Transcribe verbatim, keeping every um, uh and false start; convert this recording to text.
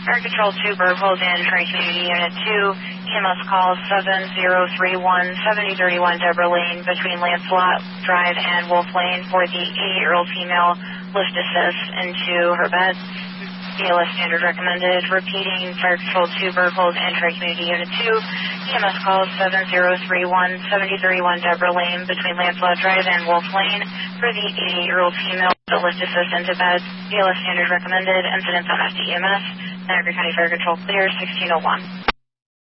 Fire Control two, Berthold in Tri-Community Unit two, E M S call seven zero three one, seven zero three one Deborah Lane between Lancelot Drive and Wolf Lane for the eighty-year-old female lift assist into her bed. B L S standard recommended. Repeating, Fire Control two, Berthold and Tri-Community Unit two, E M S call seven zero three one, seven zero three one Deborah Lane between Lancelot Drive and Wolf Lane for the eighty-year-old female lift assist into bed. B L S standard recommended. Incidents on F D E M S. Niagara County Fire Control clear, sixteen oh one.